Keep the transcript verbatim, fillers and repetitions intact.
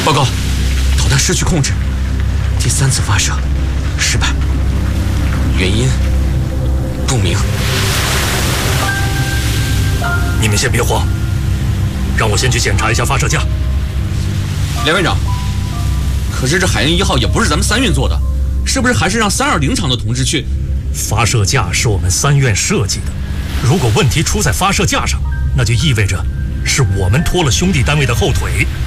报告，导弹失去控制，第三次发射失败，原因不明。 你们先别慌，让我先去检查一下发射架。 梁院长，可是这海鹰一号也不是咱们三院做的，是不是还是让三二零厂的同志去？ 发射架是我们三院设计的，如果问题出在发射架上，那就意味着是我们拖了兄弟单位的后腿。